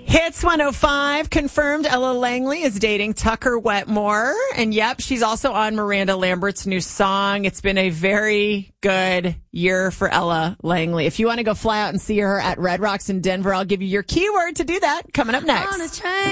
Hits 105 confirmed Ella Langley is dating Tucker Wetmore. And yep, she's also on Miranda Lambert's new song. It's been a very good year for Ella Langley. If you want to go fly out and see her at Red Rocks in Denver, I'll give you your keyword to do that coming up next.